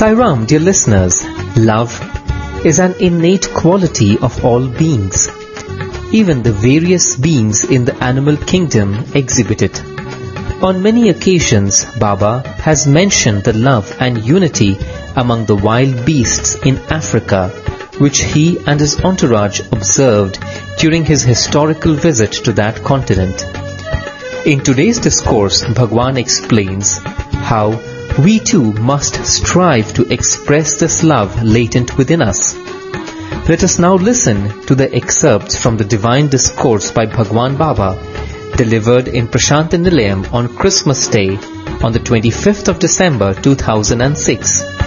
Sai Ram, dear listeners, love is an innate quality of all beings. Even the various beings in the animal kingdom exhibit it. On many occasions, Baba has mentioned the love and unity among the wild beasts in Africa, which he and his entourage observed during his historical visit to that continent. In today's discourse, Bhagwan explains how we too must strive to express this love latent within us. Let us now listen to the excerpts from the divine discourse by Bhagwan Baba, delivered in Prashanta Nilayam on Christmas Day on the 25th of December 2006.